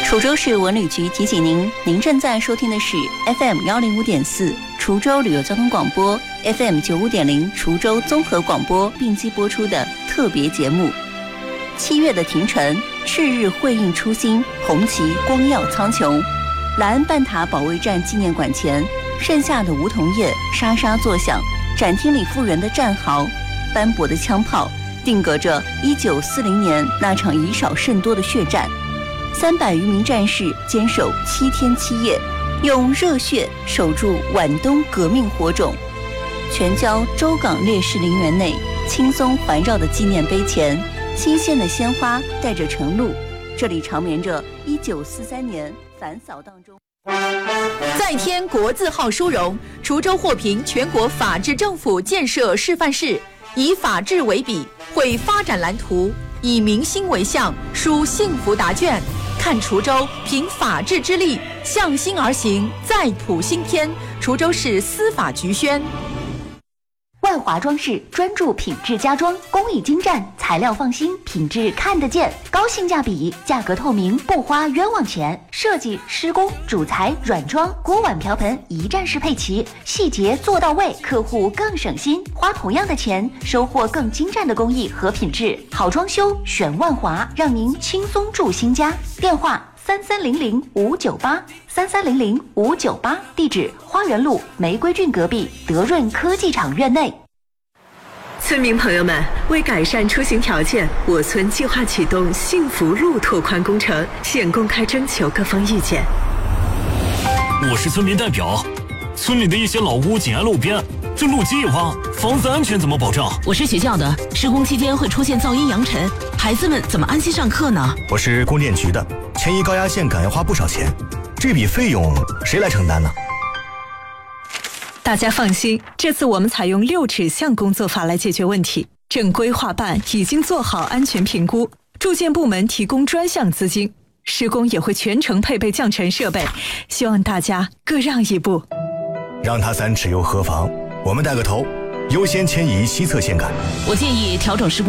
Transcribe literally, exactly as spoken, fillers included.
滁州市文旅局提醒您，您正在收听的是 F M 一零五点四 滁州旅游交通广播 F M 九五点零 滁州综合广播并机播出的特别节目。七月的庭城，赤日辉映初心，红旗光耀苍穹。莱恩半塔保卫战纪念馆前，盛夏的梧桐叶沙沙作响，展厅里复原的战壕，斑驳的枪炮，定格着一九四零年那场以少胜多的血战。三百余名战士坚守七天七夜，用热血守住皖东革命火种。全郊州港烈士陵园内，青松环绕的纪念碑前，新鲜的鲜花带着晨露，这里长眠着一九四三年反扫荡中。 再添国字号殊荣，滁州获评全国法治政府建设示范市，以法治为笔，绘发展蓝图，以民心为向，书幸福答卷。看滁州凭法治之力向心而行，再谱新篇。滁州市司法局宣。 万华装饰专注品质家装，工艺精湛，材料放心，品质看得见，高性价比，价格透明，不花冤枉钱。设计、施工、主材、软装、锅碗瓢盆一站式配齐，细节做到位，客户更省心。花同样的钱，收获更精湛的工艺和品质。好装修选万华，让您轻松住新家。电话三三零零五九八三三零零五九八，地址花园路玫瑰郡隔壁德润科技厂院内。 村民朋友们，为改善出行条件，我村计划启动幸福路拓宽工程，现公开征求各方意见。 我是村民代表，村里的一些老屋紧挨路边，这路基一挖，房子安全怎么保障？ 我是学校的，施工期间会出现噪音扬尘，孩子们怎么安心上课呢？ 我是供电局的，迁移高压线赶要花不少钱，这笔费用谁来承担呢？ 大家放心，这次我们采用六指向工作法来解决问题。正规划办已经做好安全评估，住建部门提供专项资金，施工也会全程配备降尘设备，希望大家各让一步。 让他三尺又何妨？我们带个头，优先迁移西侧线杆。 我建议调整施工